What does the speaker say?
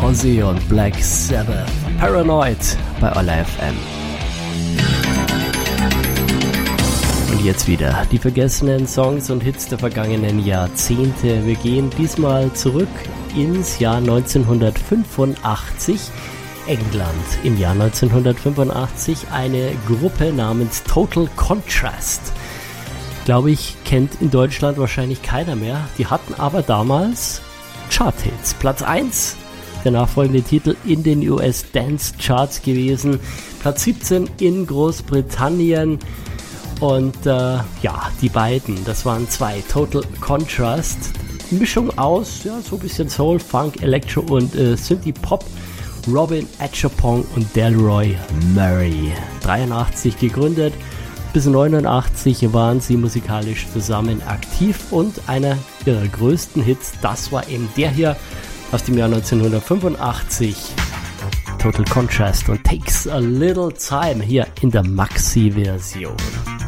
Ozzy und Black Sabbath. Paranoid bei Olla FM. Und jetzt wieder die vergessenen Songs und Hits der vergangenen Jahrzehnte. Wir gehen diesmal zurück ins Jahr 1985. England. Im Jahr 1985 eine Gruppe namens Total Contrast. Glaube ich, kennt in Deutschland wahrscheinlich keiner mehr. Die hatten aber damals Chart-Hits. Platz 1, der nachfolgende Titel in den US Dance Charts gewesen. Platz 17 in Großbritannien. Und die beiden, das waren zwei, Total Contrast. Mischung aus, ja, so ein bisschen Soul, Funk, Electro und Synthie-Pop. Robin Achapong und Delroy Murray. 83 gegründet, bis 89 waren sie musikalisch zusammen aktiv und einer ihrer größten Hits, das war eben der hier aus dem Jahr 1985. Total Contrast und Takes a Little Time hier in der Maxi-Version.